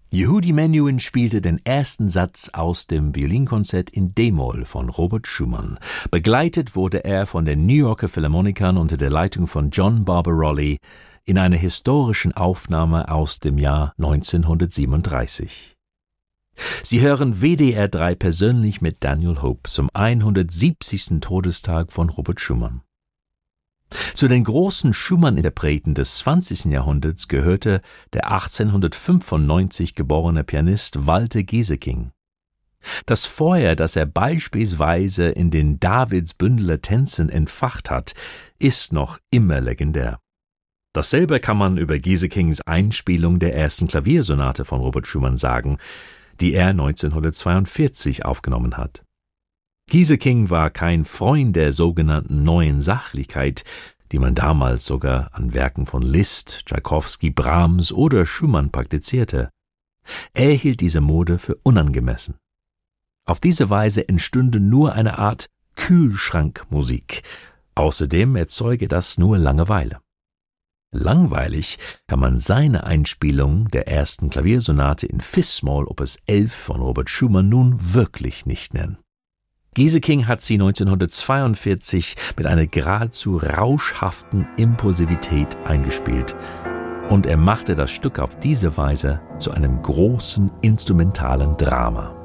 Yehudi Menuhin spielte den ersten Satz aus dem Violinkonzert in d-Moll von Robert Schumann. Begleitet wurde er von den New Yorker Philharmonikern unter der Leitung von John Barbirolli in einer historischen Aufnahme aus dem Jahr 1937. Sie hören WDR 3 persönlich mit Daniel Hope zum 170. Todestag von Robert Schumann. Zu den großen Schumann-Interpreten des 20. Jahrhunderts gehörte der 1895 geborene Pianist Walter Gieseking. Das Feuer, das er beispielsweise in den Davidsbündler Tänzen entfacht hat, ist noch immer legendär. Dasselbe kann man über Giesekings Einspielung der ersten Klaviersonate von Robert Schumann sagen, die er 1942 aufgenommen hat. Gieseking war kein Freund der sogenannten neuen Sachlichkeit, die man damals sogar an Werken von Liszt, Tschaikowski, Brahms oder Schumann praktizierte. Er hielt diese Mode für unangemessen. Auf diese Weise entstünde nur eine Art Kühlschrankmusik. Außerdem erzeuge das nur Langeweile. Langweilig kann man seine Einspielung der ersten Klaviersonate in Fis-Moll Opus 11 von Robert Schumann nun wirklich nicht nennen. Gieseking hat sie 1942 mit einer geradezu rauschhaften Impulsivität eingespielt und er machte das Stück auf diese Weise zu einem großen instrumentalen Drama.